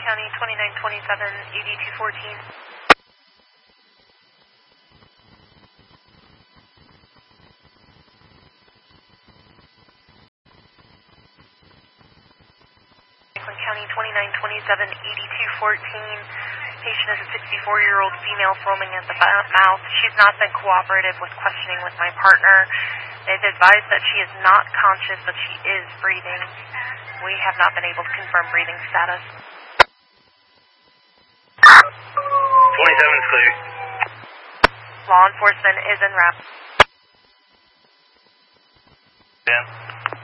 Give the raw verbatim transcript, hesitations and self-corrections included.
County, twenty-nine twenty-seven, eighty-two fourteen. Franklin County, twenty-nine twenty-seven, eighty-two fourteen. Patient is a sixty-four-year-old female foaming at the mouth. She's not been cooperative with questioning with my partner. They've advised that she is not conscious, but she is breathing. We have not been able to confirm breathing status. twenty-seven is clear. Law enforcement is en route. Yeah.